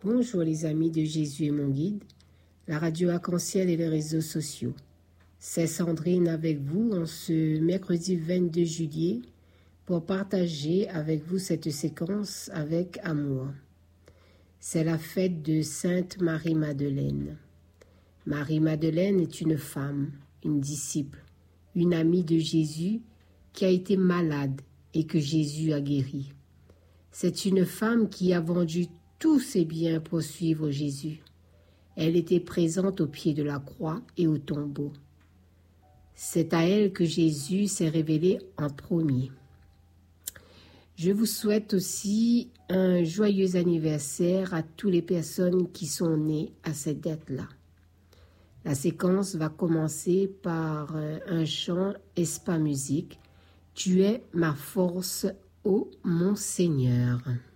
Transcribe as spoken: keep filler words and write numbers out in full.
Bonjour les amis de Jésus est mon guide, la radio Arc-en-Ciel et les réseaux sociaux. C'est Sandrine avec vous en ce mercredi vingt-deux juillet pour partager avec vous cette séquence avec amour. C'est la fête de Sainte Marie-Madeleine. Marie-Madeleine est une femme, une disciple, une amie de Jésus qui a été malade et que Jésus a guéri. C'est une femme qui a vendu tous ses biens pour suivre Jésus. Elle était présente au pied de la croix et au tombeau. C'est à elle que Jésus s'est révélé en premier. Je vous souhaite aussi un joyeux anniversaire à toutes les personnes qui sont nées à cette date-là. La séquence va commencer par un chant Espa Musique. Tu es ma force, ô mon Seigneur.